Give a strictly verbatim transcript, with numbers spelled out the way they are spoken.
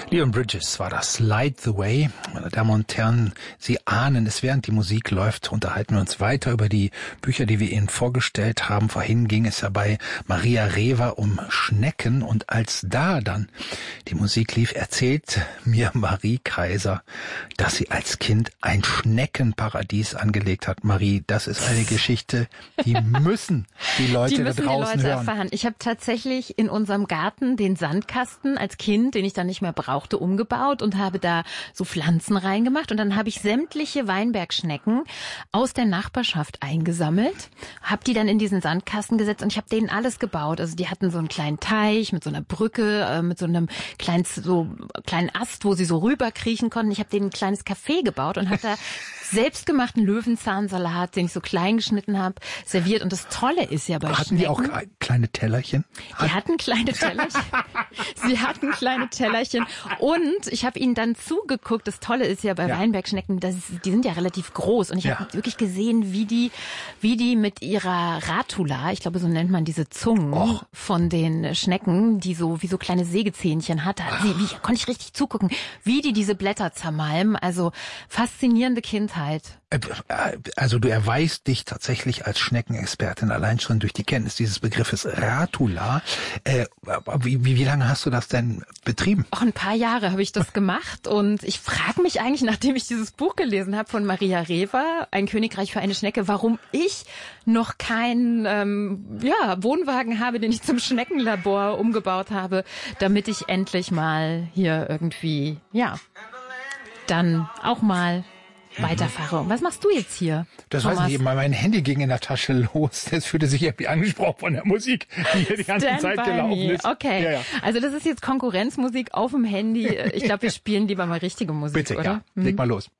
Leon Bridges war das, Light the Way. Meine Damen und Herren, Sie ahnen es, während die Musik läuft, unterhalten wir uns weiter über die Bücher, die wir Ihnen vorgestellt haben. Vorhin ging es ja bei Maria Rewer um Schnecken, und als da dann die Musik lief, erzählt mir Marie Kaiser, dass sie als Kind ein Schneckenparadies angelegt hat. Marie, das ist eine Geschichte, die müssen die Leute die müssen da draußen die Leute hören. erfahren. Ich habe tatsächlich in unserem Garten den Sandkasten als Kind, den ich dann nicht mehr brauchte, umgebaut und habe da so Pflanzen reingemacht, und dann habe ich sämtliche Weinbergschnecken aus der Nachbarschaft eingesammelt, habe die dann in diesen Sandkasten gesetzt, und ich habe denen alles gebaut. Also die hatten so einen kleinen Teich mit so einer Brücke, äh, mit so einem kleinen, so kleinen Ast, wo sie so rüberkriechen konnten. Ich habe denen ein kleines Café gebaut und habe da selbstgemachten Löwenzahnsalat, den ich so klein geschnitten habe, serviert. Und das Tolle ist ja bei Hatten Schnecken, die auch kleine Tellerchen? Die hatten kleine Tellerchen. Sie hatten kleine Tellerchen. Und ich habe ihnen dann zugeguckt. Das Tolle ist ja bei Ja. Weinbergschnecken, das ist, die sind ja relativ groß. Und ich Ja. habe wirklich gesehen, wie die, wie die mit ihrer Ratula, ich glaube, so nennt man diese Zungen Och. von den Schnecken, die so wie so kleine Sägezähnchen hat, da, sie, wie, konnte ich richtig zugucken, wie die diese Blätter zermalmen. Also faszinierende Kindheit. Also du erweist dich tatsächlich als Schneckenexpertin allein schon durch die Kenntnis dieses Begriffes Ratula. Äh, wie, wie, wie lange hast du das denn betrieben? Auch ein paar Jahre habe ich das gemacht, und ich frage mich eigentlich, nachdem ich dieses Buch gelesen habe von Maria Rewer, Ein Königreich für eine Schnecke, warum ich noch keinen ähm, ja, Wohnwagen habe, den ich zum Schneckenlabor umgebaut habe, damit ich endlich mal hier irgendwie, ja, dann auch mal weiterfahre. Und was machst du jetzt hier, Das Thomas? weiß ich nicht, mein Handy ging in der Tasche los. Das fühlte sich irgendwie angesprochen von der Musik, die hier die ganze Stand Zeit by gelaufen me. ist. Okay, Ja, ja. also das ist jetzt Konkurrenzmusik auf dem Handy. Ich glaube, wir spielen lieber mal richtige Musik, Bitte, oder? ja. Leg mal los.